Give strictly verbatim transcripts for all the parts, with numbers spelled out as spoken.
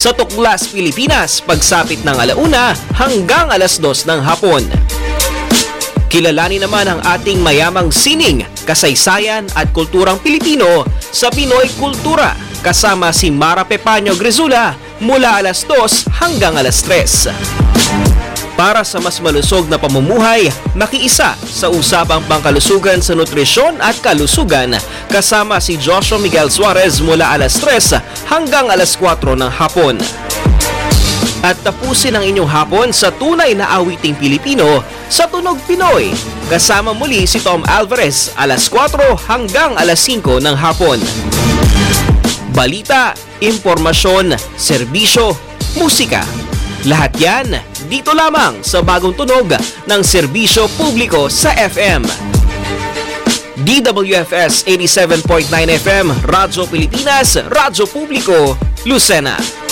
sa Tuklas, Pilipinas pagsapit ng alauna hanggang alas dos ng hapon. Kilalanin naman ang ating mayamang sining, kasaysayan at kulturang Pilipino sa Pinoy Kultura kasama si Mara Pepaño Grizula mula alas dos hanggang alas tres. Para sa mas malusog na pamumuhay, makiisa sa usapang pangkalusugan sa nutrisyon at kalusugan kasama si Joshua Miguel Suarez mula alas tres hanggang alas kwatro ng hapon. At tapusin ang inyong hapon sa tunay na awiting Pilipino sa Tunog Pinoy. Kasama muli si Tom Alvarez alas kwatro hanggang alas singko ng hapon. Balita, impormasyon, serbisyo, musika. Lahat yan dito lamang sa bagong tunog ng serbisyo publiko sa F M. D W F S eighty-seven point nine F M, Radyo Pilipinas, Radyo Publiko, Lucena.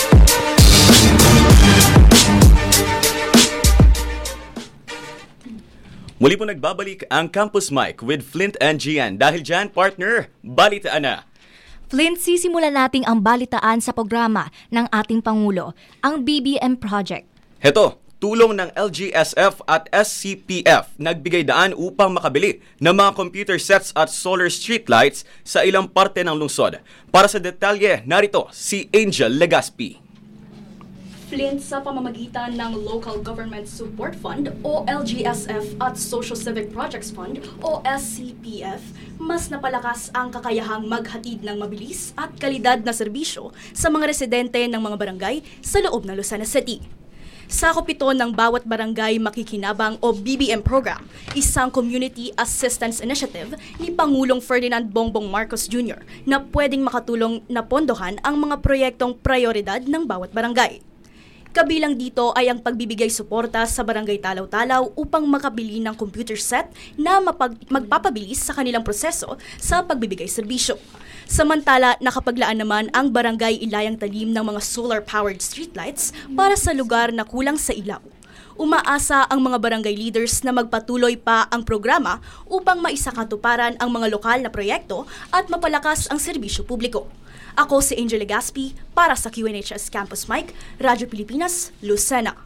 Muli po nagbabalik ang Campus Mic with Flint and Gian. Dahil dyan, partner, balitaan na. Flint, sisimulan natin ang balitaan sa programa ng ating Pangulo, ang B B M Project. Heto, tulong ng L G S F at S C P F nagbigay daan upang makabili ng mga computer sets at solar streetlights sa ilang parte ng lungsod. Para sa detalye, narito si Angel Legaspi. Flint, sa pamamagitan ng Local Government Support Fund o L G S F at Social Civic Projects Fund o S C P F, mas napalakas ang kakayahang maghatid ng mabilis at kalidad na serbisyo sa mga residente ng mga barangay sa loob ng Lucena City. Sakop ito ng Bawat Barangay Makikinabang o B B M program, isang community assistance initiative ni Pangulong Ferdinand Bongbong Marcos Junior na pwedeng makatulong na pondohan ang mga proyektong prioridad ng bawat barangay. Kabilang dito ay ang pagbibigay suporta sa barangay Talaw-Talaw upang makabili ng computer set na mapag- magpapabilis sa kanilang proseso sa pagbibigay serbisyo. Samantala, nakapaglaan naman ang barangay Ilayang Talim ng mga solar-powered streetlights para sa lugar na kulang sa ilaw. Umaasa ang mga barangay leaders na magpatuloy pa ang programa upang maisakatuparan ang mga lokal na proyekto at mapalakas ang serbisyo publiko. Ako si Angel Legaspi para sa Q N H S Campus Mic, Radyo Pilipinas, Lucena.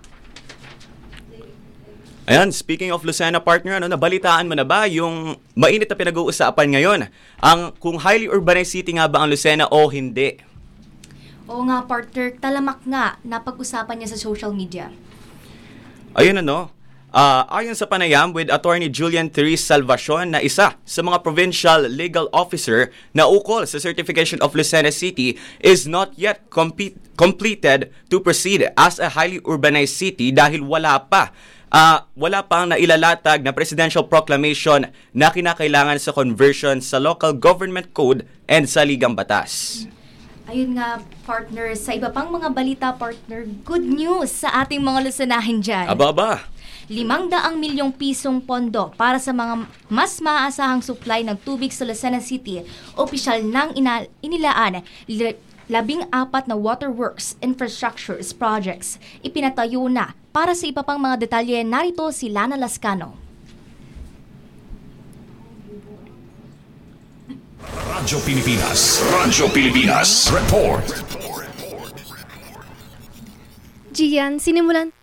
Ayan, speaking of Lucena, partner, ano, nabalitaan mo na ba yung mainit na pinag-uusapan ngayon? Ang kung highly urbanized city nga ba ang Lucena o hindi? Oo nga, partner, talamak nga na pag-usapan niya sa social media. Ayun ano, uh, ayon sa panayam with Attorney Julian Therese Salvacion na isa sa mga provincial legal officer na ukol sa certification of Lucena City is not yet complete, completed to proceed as a highly urbanized city dahil wala pa uh, wala pang nailalatag na presidential proclamation na kinakailangan sa conversion sa local government code and sa ligang batas. Ayun nga, partner, sa iba pang mga balita, partner, good news sa ating mga Lucenahin dyan. Aba-aba. limang daang milyong pisong pondo para sa mga mas maaasahang supply ng tubig sa Lucena City, opisyal nang ina- inilaan li- labing apat na waterworks infrastructures projects. Ipinatayo na. Para sa iba pang mga detalye, narito si Lana Lascano. Radyo Pilipinas. Radyo Pilipinas. Report. Gian, sinimulan